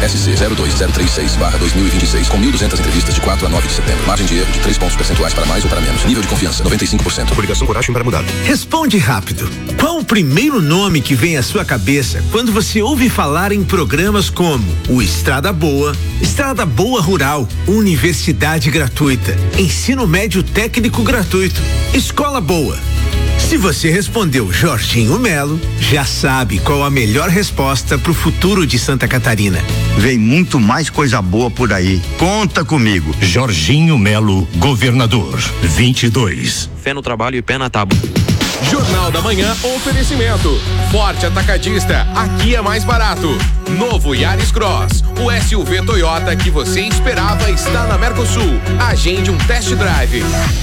SC 02036/2026, com 1.200 entrevistas de 4 a 9 de setembro. Margem de erro de 3 pontos percentuais para mais ou para menos. Nível de confiança 95%. Coligação Coragem para Mudar. Responde rápido. Qual o primeiro nome que vem à sua cabeça quando você ouve falar em programas como o Estrada Boa Rural, Universidade gratuita, Ensino Médio Técnico gratuito, Escola Boa? Se você respondeu Jorginho Melo, já sabe qual a melhor resposta para o futuro de Santa Catarina. Vem muito mais coisa boa por aí. Conta comigo. Jorginho Melo, governador, 22. Fé no trabalho e pé na tábua. Jornal da Manhã, oferecimento. Forte Atacadista, aqui é mais barato. Novo Yaris Cross, o SUV Toyota que você esperava está na Mercosul. Agende um test drive.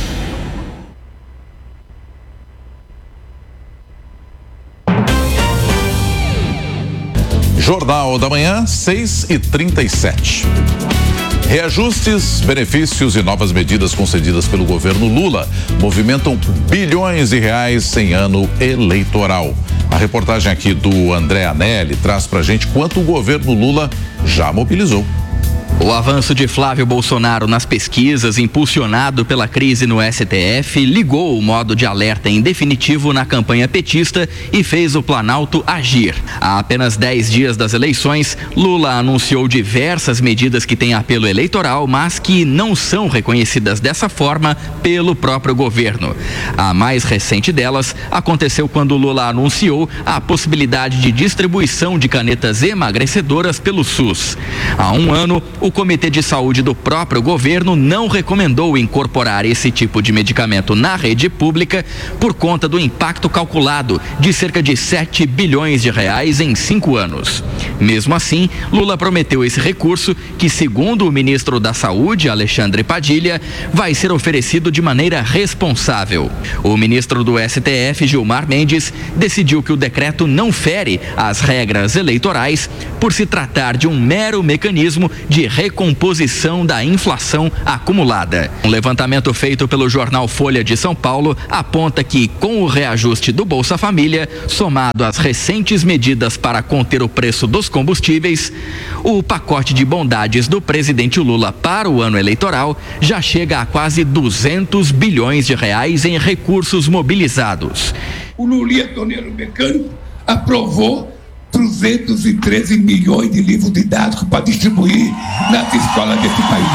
Jornal da Manhã, 6h37. Reajustes, benefícios e novas medidas concedidas pelo governo Lula movimentam bilhões de reais em ano eleitoral. A reportagem aqui do André Anelli traz pra gente quanto o governo Lula já mobilizou. O avanço de Flávio Bolsonaro nas pesquisas, impulsionado pela crise no STF, ligou o modo de alerta em definitivo na campanha petista e fez o Planalto agir. Há apenas 10 dias das eleições, Lula anunciou diversas medidas que têm apelo eleitoral, mas que não são reconhecidas dessa forma pelo próprio governo. A mais recente delas aconteceu quando Lula anunciou a possibilidade de distribuição de canetas emagrecedoras pelo SUS. Há um ano, o Comitê de Saúde do próprio governo não recomendou incorporar esse tipo de medicamento na rede pública por conta do impacto calculado de cerca de 7 bilhões de reais em 5 anos. Mesmo assim, Lula prometeu esse recurso que, segundo o ministro da Saúde, Alexandre Padilha, vai ser oferecido de maneira responsável. O ministro do STF, Gilmar Mendes, decidiu que o decreto não fere as regras eleitorais por se tratar de um mero mecanismo de recomposição da inflação acumulada. Um levantamento feito pelo jornal Folha de São Paulo aponta que, com o reajuste do Bolsa Família, somado às recentes medidas para conter o preço dos combustíveis, o pacote de bondades do presidente Lula para o ano eleitoral já chega a quase 200 bilhões de reais em recursos mobilizados. O Lulinha Torneiro Mecânico aprovou 213 milhões de livros didáticos para distribuir nas escolas desse país.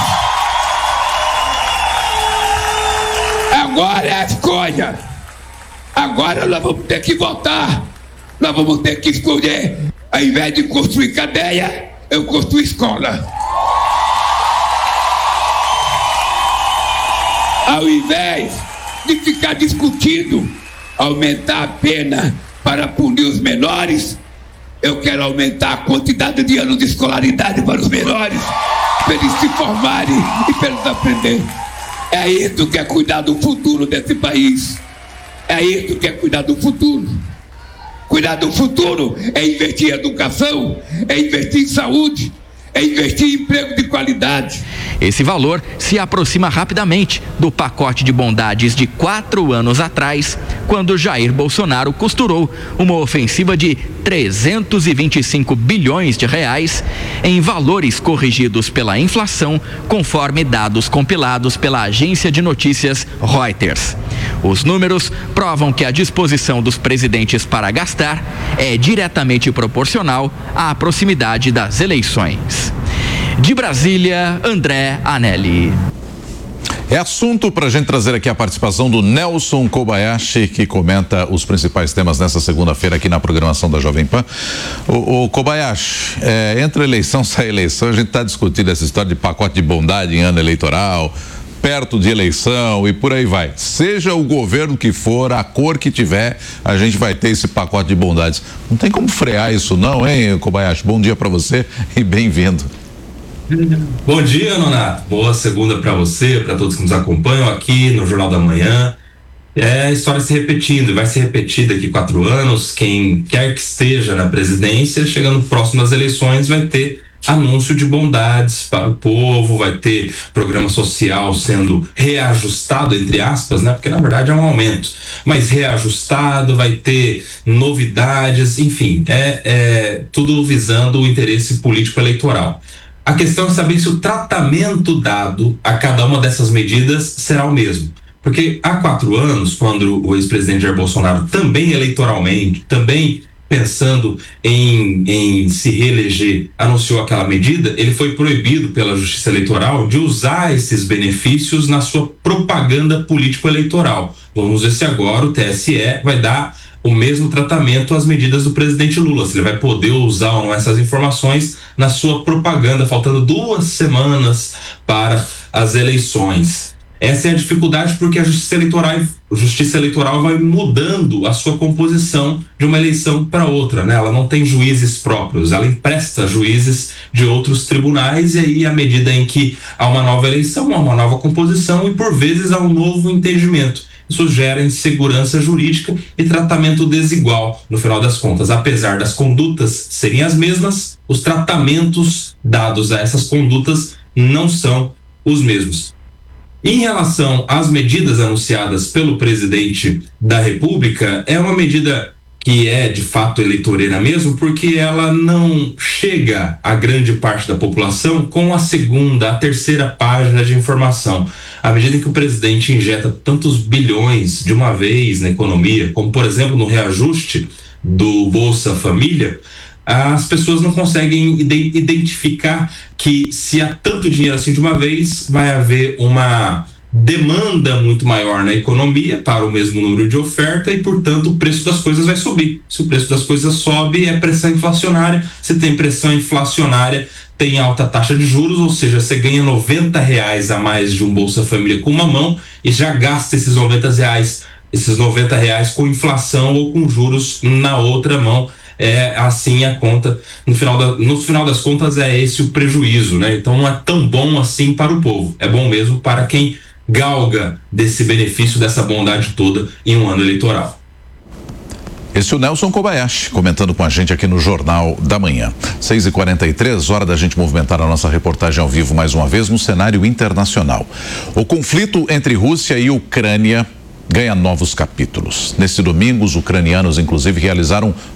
Agora é a escolha. Agora nós vamos ter que votar. Nós vamos ter que escolher. Ao invés de construir cadeia, eu construo escola. Ao invés de ficar discutindo aumentar a pena para punir os menores, eu quero aumentar a quantidade de anos de escolaridade para os menores, para eles se formarem e para eles aprenderem. É isso que é cuidar do futuro desse país. É isso que é cuidar do futuro. Cuidar do futuro é investir em educação, é investir em saúde, é investir em emprego de qualidade. Esse valor se aproxima rapidamente do pacote de bondades de 4 anos atrás, quando Jair Bolsonaro costurou uma ofensiva de 325 bilhões de reais em valores corrigidos pela inflação, conforme dados compilados pela agência de notícias Reuters. Os números provam que a disposição dos presidentes para gastar é diretamente proporcional à proximidade das eleições. De Brasília, André Anelli. É assunto para a gente trazer aqui a participação do Nelson Kobayashi, que comenta os principais temas nessa segunda-feira aqui na programação da Jovem Pan. O Kobayashi, entre eleição e sai eleição, a gente está discutindo essa história de pacote de bondade em ano eleitoral, perto de eleição e por aí vai. Seja o governo que for, a cor que tiver, a gente vai ter esse pacote de bondades. Não tem como frear isso não, hein, Kobayashi? Bom dia para você e bem-vindo. Bom dia, Nonato. Boa segunda para você, para todos que nos acompanham aqui no Jornal da Manhã. É a história se repetindo, vai se repetir daqui 4 anos. Quem quer que esteja na presidência, chegando próximo das eleições, vai ter anúncio de bondades para o povo, vai ter programa social sendo reajustado, entre aspas, né? Porque na verdade é um aumento, mas reajustado, vai ter novidades, enfim, tudo visando o interesse político-eleitoral. A questão é saber se o tratamento dado a cada uma dessas medidas será o mesmo. Porque há 4 anos, quando o ex-presidente Jair Bolsonaro, também eleitoralmente, também pensando em se reeleger, anunciou aquela medida, ele foi proibido pela Justiça Eleitoral de usar esses benefícios na sua propaganda político-eleitoral. Vamos ver se agora o TSE vai dar o mesmo tratamento às medidas do presidente Lula, se ele vai poder usar ou não essas informações na sua propaganda, faltando 2 semanas para as eleições. Essa é a dificuldade, porque a Justiça Eleitoral vai mudando a sua composição de uma eleição para outra, né? Ela não tem juízes próprios, ela empresta juízes de outros tribunais, e aí, à medida em que há uma nova eleição, há uma nova composição e, por vezes, há um novo entendimento. Isso gera insegurança jurídica e tratamento desigual, no final das contas. Apesar das condutas serem as mesmas, os tratamentos dados a essas condutas não são os mesmos. Em relação às medidas anunciadas pelo presidente da República, é uma medida que é de fato eleitoreira mesmo, porque ela não chega à grande parte da população com a segunda, a terceira página de informação. À medida que o presidente injeta tantos bilhões de uma vez na economia, como por exemplo no reajuste do Bolsa Família, as pessoas não conseguem identificar que, se há tanto dinheiro assim de uma vez, vai haver uma demanda muito maior na economia para o mesmo número de oferta e, portanto, o preço das coisas vai subir. Se o preço das coisas sobe, é pressão inflacionária. Se tem pressão inflacionária, tem alta taxa de juros, ou seja, você ganha R$90 a mais de um Bolsa Família com uma mão e já gasta esses R$90 com inflação ou com juros na outra mão. É assim a conta, no final das contas é esse o prejuízo, né? Então não é tão bom assim para o povo, é bom mesmo para quem galga desse benefício, dessa bondade toda em um ano eleitoral. Esse é o Nelson Kobayashi comentando com a gente aqui no Jornal da Manhã. 6h43, hora da gente movimentar a nossa reportagem ao vivo mais uma vez no cenário internacional. O conflito entre Rússia e Ucrânia ganha novos capítulos. Nesse domingo, os ucranianos, inclusive, realizaram